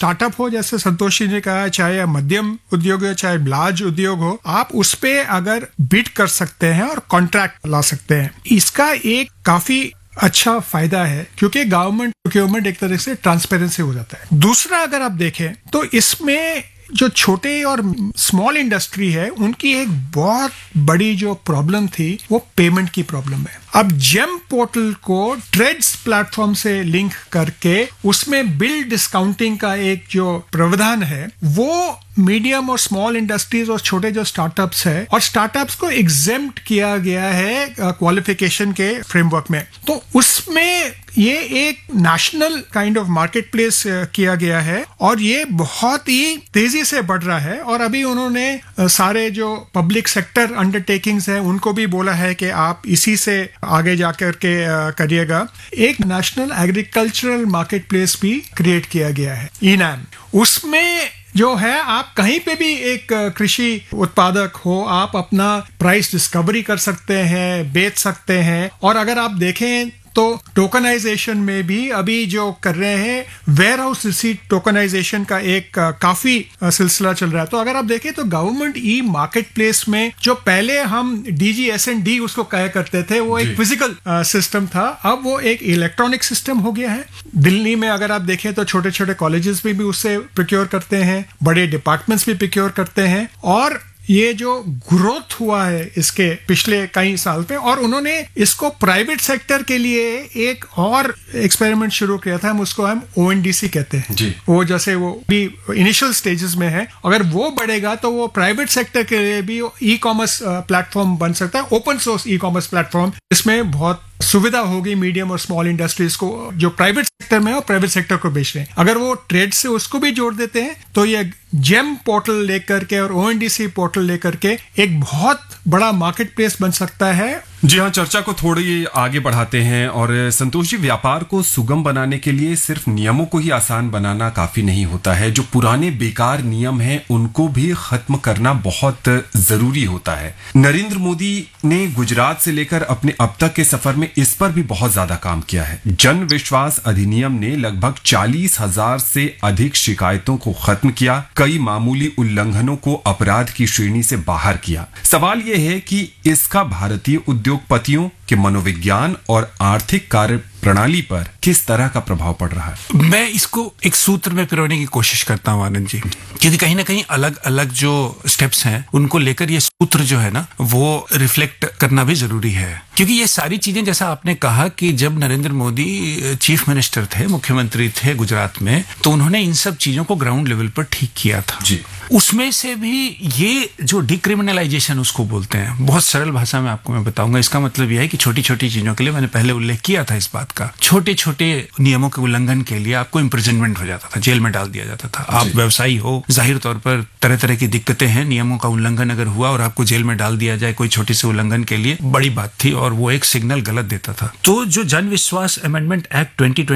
Startup हो, जैसे संतोषी ने कहा, चाहे मध्यम उद्योग हो, चाहे लार्ज उद्योग हो, आप उस पे अगर बिड कर सकते हैं और कॉन्ट्रैक्ट ला सकते हैं, इसका एक काफी अच्छा फायदा है, क्योंकि गवर्नमेंट प्रोक्योरमेंट एक तरह से ट्रांसपेरेंसी हो जाता है। दूसरा, अगर आप देखें तो इसमें जो छोटे और स्मॉल इंडस्ट्री है, उनकी एक बहुत बड़ी जो प्रॉब्लम थी वो पेमेंट की प्रॉब्लम है। अब जेम पोर्टल को ट्रेड्स प्लेटफॉर्म से लिंक करके उसमें बिल डिस्काउंटिंग का एक जो प्रावधान है, वो मीडियम और स्मॉल इंडस्ट्रीज और छोटे जो स्टार्टअप्स है, और स्टार्टअप्स को एग्जेम्प्ट किया गया है क्वालिफिकेशन के फ्रेमवर्क में। तो उसमें ये एक national kind of market place किया गया है और ये बहुत ही तेजी से बढ़ रहा है। और अभी उन्होंने सारे जो पब्लिक सेक्टर अंडरटेकिंग्स हैं उनको भी बोला है कि आप इसी से आगे जाकर के करिएगा। एक नेशनल एग्रीकल्चरल मार्केट प्लेस भी क्रिएट किया गया है, इनाम। उसमें जो है, आप कहीं पे भी एक कृषि उत्पादक हो, आप अपना प्राइस डिस्कवरी कर सकते हैं, बेच सकते हैं। और अगर आप देखें तो टोकनाइजेशन में भी अभी जो कर रहे हैं, वेयर हाउस रिसीट टोकनाइजेशन का एक काफी सिलसिला चल रहा है। तो अगर आप देखें तो गवर्नमेंट ई मार्केट प्लेस में जो पहले हम DGS&D उसको कहा करते थे, वो एक फिजिकल सिस्टम था, अब वो एक इलेक्ट्रॉनिक सिस्टम हो गया है। दिल्ली में अगर आप देखें तो छोटे छोटे कॉलेजेस भी उससे प्रोक्योर करते हैं, बड़े डिपार्टमेंट्स भी प्रोक्योर करते हैं। और ये जो ग्रोथ हुआ है इसके पिछले कई साल पे, और उन्होंने इसको प्राइवेट सेक्टर के लिए एक और एक्सपेरिमेंट शुरू किया था, हम उसको ONDC कहते हैं जी। वो जैसे वो भी इनिशियल स्टेजेस में है, अगर वो बढ़ेगा तो वो प्राइवेट सेक्टर के लिए भी ई कॉमर्स प्लेटफॉर्म बन सकता है, open source e commerce platform. इसमें बहुत सुविधा होगी मीडियम और स्मॉल इंडस्ट्रीज को जो प्राइवेट सेक्टर में और प्राइवेट सेक्टर को बेच रहे हैं। अगर वो ट्रेड से उसको भी जोड़ देते हैं तो ये जेम पोर्टल लेकर के और ONDC पोर्टल लेकर के एक बहुत बड़ा मार्केट प्लेस बन सकता है। जी हाँ, चर्चा को थोड़ी आगे बढ़ाते हैं। और संतोष जी, व्यापार को सुगम बनाने के लिए सिर्फ नियमों को ही आसान बनाना काफी नहीं होता है, जो पुराने बेकार नियम हैं उनको भी खत्म करना बहुत जरूरी होता है। नरेंद्र मोदी ने गुजरात से लेकर अपने अब तक के सफर में इस पर भी बहुत ज्यादा काम किया है। जन विश्वास अधिनियम ने लगभग 40,000 से अधिक शिकायतों को खत्म किया, कई मामूली उल्लंघनों को अपराध की श्रेणी से बाहर किया। सवाल यह है कि इसका भारतीय उद्योगपतियों के मनोविज्ञान और आर्थिक कार्य प्रणाली पर किस तरह का प्रभाव पड़ रहा है? मैं इसको एक सूत्र में पिरोने की कोशिश करता हूं आनंद जी, क्योंकि कहीं ना कहीं अलग अलग जो स्टेप्स हैं उनको लेकर ये सूत्र जो है ना वो रिफ्लेक्ट करना भी जरूरी है। क्योंकि ये सारी चीजें, जैसा आपने कहा कि जब नरेंद्र मोदी चीफ मिनिस्टर थे, मुख्यमंत्री थे गुजरात में, तो उन्होंने इन सब चीजों को ग्राउंड लेवल पर ठीक किया था जी। उसमें से भी ये जो डिक्रिमिनलाइजेशन उसको बोलते हैं, बहुत सरल भाषा में आपको मैं बताऊंगा। इसका मतलब यह है कि छोटी छोटी चीजों के लिए, मैंने पहले उल्लेख किया था इस बात का, छोटे छोटे नियमों के उल्लंघन के लिए आपको इम्प्रिजनमेंट हो जाता था, जेल में डाल दिया जाता था। आप व्यवसायी हो, जाहिर तौर पर तरह तरह की दिक्कतें हैं, नियमों का उल्लंघन अगर हुआ और आपको जेल में डाल दिया जाए कोई छोटे से उल्लंघन के लिए, बड़ी बात थी और वो एक सिग्नल गलत देता था। तो जो जन विश्वास अमेंडमेंट एक्ट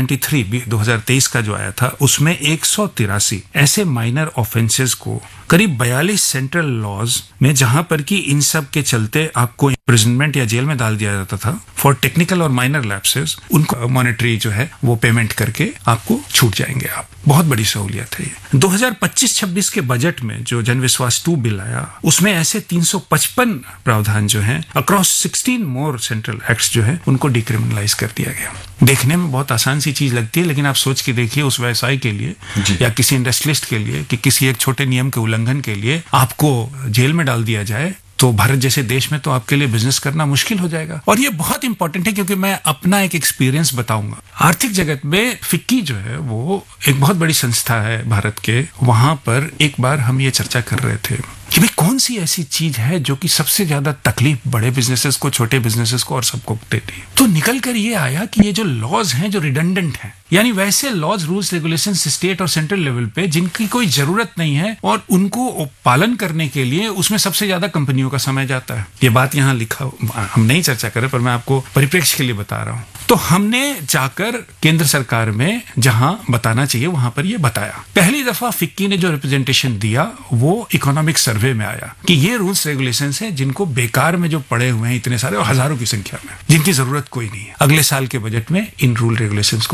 2023 का जो आया था, उसमें 183 ऐसे माइनर ऑफेंसेस को करीब 42 सेंट्रल लॉज में, जहां पर कि इन सब के चलते आपको इम्प्रिजनमेंट या जेल में डाल दिया जाता था फॉर टेक्निकल और माइनर लैप्सेस, उनको मॉनेटरी जो है वो पेमेंट करके आपको छूट जाएंगे आप। बहुत बड़ी सहूलियत है ये। 2025-26 के बजट में जो जन विश्वास 2 बिल आया, उसमें ऐसे 355 प्रावधान जो हैं अक्रॉस 16 मोर सेंट्रल एक्ट्स जो है उनको डिक्रिमिनलाइज कर दिया गया। देखने में बहुत आसान सी चीज लगती है, लेकिन आप सोच के देखिए उस व्यवसाय के लिए या किसी इंडस्ट्रियलिस्ट के लिए कि किसी एक छोटे नियम के उल्लंघन के लिए आपको जेल में डाल दिया जाए, तो भारत जैसे देश में तो आपके लिए बिजनेस करना मुश्किल हो जाएगा। और ये बहुत इंपॉर्टेंट है, क्योंकि मैं अपना एक एक्सपीरियंस बताऊंगा। आर्थिक जगत में फिक्की जो है वो एक बहुत बड़ी संस्था है भारत के, वहां पर एक बार हम ये चर्चा कर रहे थे कि भाई कौन सी ऐसी चीज है जो कि सबसे ज्यादा तकलीफ बड़े बिजनेसेस को, छोटे बिजनेसेस को और सबको देती है। तो निकल कर ये आया कि ये जो लॉज हैं जो रिडंडेंट हैं, यानी वैसे लॉज, रूल्स, रेगुलेशंस स्टेट और सेंट्रल लेवल पे जिनकी कोई जरूरत नहीं है और उनको पालन करने के लिए उसमें सबसे ज्यादा कंपनियों का समय जाता है। ये बात यहाँ लिखा, हम नहीं चर्चा करें पर मैं आपको परिप्रेक्ष्य के लिए बता रहा हूँ। तो हमने जाकर केंद्र सरकार में जहां बताना चाहिए वहां पर ये बताया। पहली दफा फिक्की ने जो रिप्रेजेंटेशन दिया वो इकोनॉमिक सर्वे में आया कि ये रूल्स रेगुलेशंस हैं जिनको बेकार में जो पड़े हुए हैं इतने सारे और हजारों की संख्या में, जिनकी जरूरत कोई नहीं है। अगले साल के बजट में इन रूल रेगुलेशंस को सरकार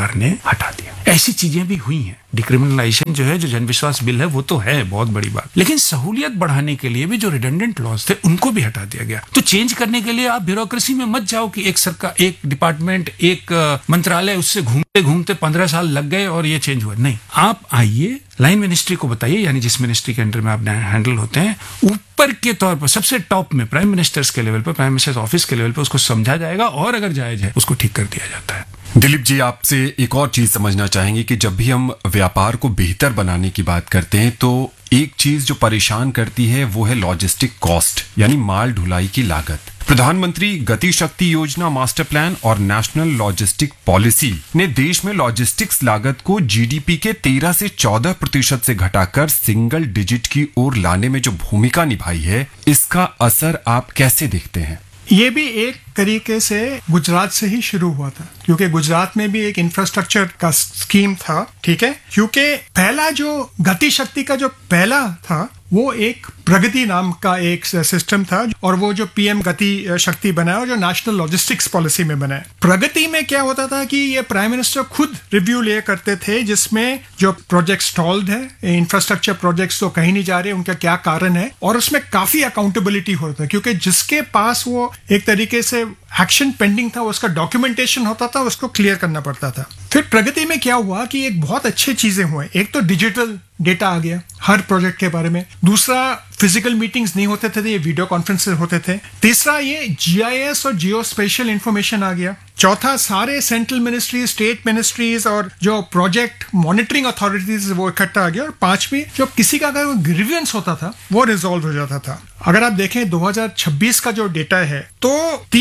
सरकार ने हटा दिया। ऐसी चीजें भी हुई हैं। डिक्रिमिनलाइजेशन जो है, जो जनविश्वास बिल है, वो तो है बहुत बड़ी बात, लेकिन सहूलियत बढ़ाने के लिए भी जो रिडंडेंट लॉज थे उनको भी हटा दिया गया। तो चेंज करने के लिए आप ब्यूरोक्रेसी में मत जाओ कि एक सरकार, एक डिपार्टमेंट, एक मंत्रालय, उससे घूमते घूमते 15 साल लग गए और ये चेंज हुआ। नहीं, आप आइए, लाइन मिनिस्ट्री को बताइए, यानी जिस मिनिस्ट्री के अंडर में आप हैंडल होते हैं, ऊपर के तौर पर सबसे टॉप में प्राइम मिनिस्टर्स के लेवल पर, प्राइम मिनिस्टर्स ऑफिस के लेवल पर उसको समझा जाएगा और अगर जायज है उसको ठीक कर दिया जाता है। दिलीप जी, आपसे एक और चीज समझना चाहेंगे कि जब भी हम व्यापार को बेहतर बनाने की बात करते हैं तो एक चीज जो परेशान करती है वो है लॉजिस्टिक कॉस्ट, यानी माल ढुलाई की लागत। प्रधानमंत्री गति शक्ति योजना मास्टर प्लान और नेशनल लॉजिस्टिक पॉलिसी ने देश में लॉजिस्टिक्स लागत को जीडीपी के 13 से 14% से घटाकर सिंगल डिजिट की ओर लाने में जो भूमिका निभाई है, इसका असर आप कैसे देखते हैं? ये भी एक तरीके से गुजरात से ही शुरू हुआ था, क्योंकि गुजरात में भी एक इंफ्रास्ट्रक्चर का स्कीम था, ठीक है। क्योंकि पहला जो गति शक्ति का जो पहला था वो एक प्रगति नाम का एक सिस्टम था, और वो जो पीएम गति शक्ति बना और जो नेशनल लॉजिस्टिक्स पॉलिसी में बना है। प्रगति में क्या होता था कि ये प्राइम मिनिस्टर खुद रिव्यू ले करते थे, जिसमें जो प्रोजेक्ट स्टॉल्ड है, इंफ्रास्ट्रक्चर प्रोजेक्ट्स तो कहीं नहीं जा रहे, उनका क्या कारण है, और उसमें काफी अकाउंटेबिलिटी होता है, क्योंकि जिसके पास वो एक तरीके से एक्शन पेंडिंग था, उसका डॉक्यूमेंटेशन होता था, उसको क्लियर करना पड़ता था। फिर प्रगति में क्या हुआ कि एक बहुत अच्छी चीजें हुए। एक तो डिजिटल डेटा आ गया हर प्रोजेक्ट के बारे में। दूसरा, फिजिकल मीटिंग्स नहीं होते थे, ये वीडियो कॉन्फ्रेंसेस होते थे। तीसरा, ये जीआईएस और जियो स्पेशल इंफॉर्मेशन आ गया। चौथा, सारे सेंट्रल मिनिस्ट्रीज, स्टेट मिनिस्ट्रीज और जो प्रोजेक्ट मॉनिटरिंग अथॉरिटीज वो इकट्ठा आ गया। और पांचवी, जो किसी का अगर ग्रीवियंस होता था वो रिजॉल्व हो जाता था। अगर आप देखें 2026 का जो डेटा है तो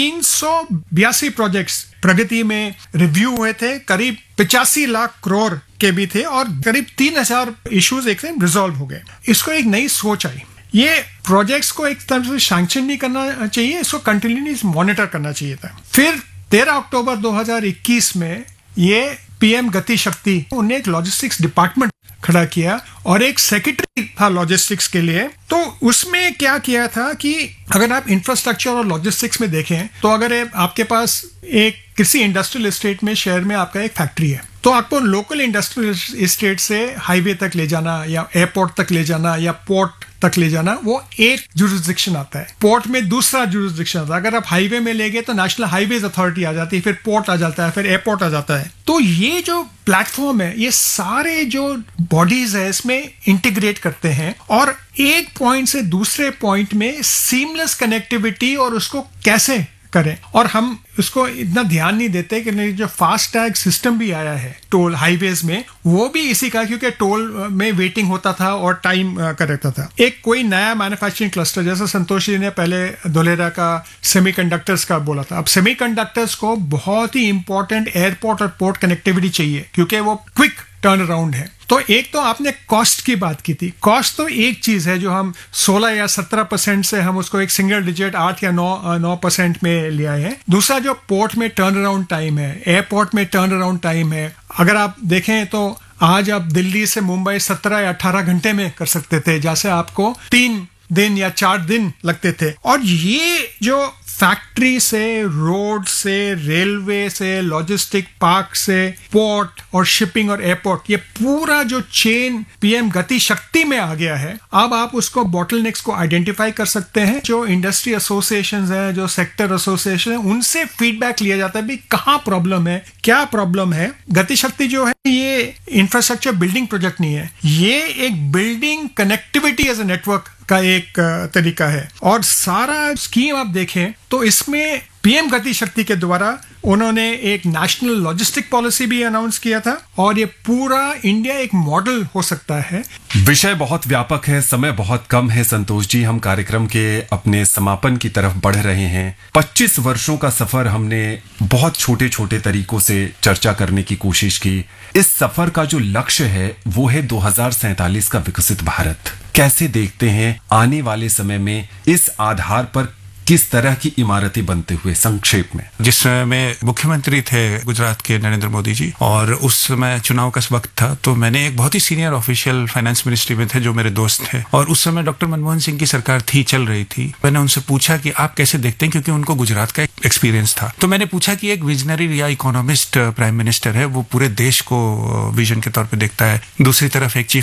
382 प्रोजेक्ट्स प्रगति में रिव्यू हुए थे, करीब 85 लाख करोड़ के भी थे, और करीब 3000 इश्यूज एक से रिजॉल्व हो गए। इसको एक नई सोच आई। ये प्रोजेक्ट्स को एक तरह से सैंक्शन नहीं करना चाहिए, इसको कंटिन्यूअसली मॉनिटर करना चाहिए था। फिर 13 अक्टूबर 2021 में ये पीएम गति शक्ति, उन्हें एक लॉजिस्टिक्स डिपार्टमेंट खड़ा किया और एक सेक्रेटरी था लॉजिस्टिक्स के लिए। तो उसमें क्या किया था कि अगर आप इंफ्रास्ट्रक्चर और लॉजिस्टिक्स में देखें तो अगर आपके पास एक किसी इंडस्ट्रियल एस्टेट में, शहर में आपका एक फैक्ट्री है, तो आपको लोकल इंडस्ट्रियल एस्टेट से हाईवे तक ले जाना या एयरपोर्ट तक ले जाना या पोर्ट तक ले जाना, वो एक जुरिस्डिक्शन आता है। पोर्ट में दूसरा जुरिस्डिक्शन आता है। अगर आप हाईवे में ले गए तो नेशनल हाईवेज अथॉरिटी आ जाती है, फिर पोर्ट आ जाता है, फिर एयरपोर्ट आ जाता है। तो ये जो प्लेटफॉर्म है, ये सारे जो बॉडीज है इसमें इंटीग्रेट करते हैं और एक पॉइंट से दूसरे पॉइंट में सीमलेस कनेक्टिविटी और उसको कैसे करें। और हम उसको इतना ध्यान नहीं देते कि जो फास्ट टैग सिस्टम भी आया है टोल हाईवेज में, वो भी इसी का, क्योंकि टोल में वेटिंग होता था और टाइम का रहता था। एक कोई नया मैन्युफैक्चरिंग क्लस्टर, जैसे संतोष जी ने पहले धोलेरा का सेमीकंडक्टर्स का बोला था, अब सेमीकंडक्टर्स को बहुत ही इंपॉर्टेंट एयरपोर्ट और पोर्ट कनेक्टिविटी चाहिए, क्योंकि वो क्विक टर्न अराउंड है। तो एक तो आपने कॉस्ट की बात की थी। कॉस्ट तो एक चीज है जो हम 16 या 17% से हम उसको एक सिंगल डिजिट 8 या 9% में ले आए हैं। दूसरा, जो पोर्ट में टर्न अराउंड टाइम है, एयरपोर्ट में टर्न अराउंड टाइम है। अगर आप देखें तो आज आप दिल्ली से मुंबई 17 या 18 घंटे में कर सकते थे, जैसे आपको 3 दिन या 4 दिन लगते थे। और ये जो फैक्ट्री से, रोड से, रेलवे से, लॉजिस्टिक पार्क से, पोर्ट और शिपिंग और एयरपोर्ट, ये पूरा जो चेन पीएम गति शक्ति में आ गया है। अब आप उसको बॉटलनेक्स को आइडेंटिफाई कर सकते हैं। जो इंडस्ट्री एसोसिएशंस हैं, जो सेक्टर एसोसिएशन है, उनसे फीडबैक लिया जाता है भी कहाँ प्रॉब्लम है, क्या प्रॉब्लम है। गति शक्ति जो है ये इंफ्रास्ट्रक्चर बिल्डिंग प्रोजेक्ट नहीं है, ये एक building connectivity as a network का एक तरीका है। और सारा स्कीम आप देखें तो इसमें पीएम गति शक्ति के द्वारा उन्होंने एक नेशनल लॉजिस्टिक पॉलिसी भी अनाउंस किया था, और ये पूरा इंडिया एक मॉडल हो सकता है। विषय बहुत व्यापक है, समय बहुत कम है। संतोष जी, हम कार्यक्रम के अपने समापन की तरफ बढ़ रहे हैं। 25 वर्षों का सफर हमने बहुत छोटे छोटे तरीकों से चर्चा करने की कोशिश की। इस सफर का जो लक्ष्य है वो है 2047 का विकसित भारत। कैसे देखते हैं आने वाले समय में इस आधार पर किस तरह की इमारतें बनते हुए, संक्षेप में? जिस समय मुख्यमंत्री थे गुजरात के नरेंद्र मोदी जी, और उस समय चुनाव का वक्त था, तो मैंने एक बहुत ही सीनियर ऑफिशियल फाइनेंस मिनिस्ट्री में थे जो मेरे दोस्त थे, और उस समय डॉक्टर मनमोहन सिंह की सरकार थी, चल रही थी। मैंने उनसे पूछा कि आप कैसे देखते हैं, क्योंकि उनको गुजरात का एक्सपीरियंस था। तो मैंने पूछा कि एक विजनरी या इकोनॉमिस्ट प्राइम मिनिस्टर है, वो पूरे देश को विजन के तौर पे देखता है, दूसरी तरफ एक चीफ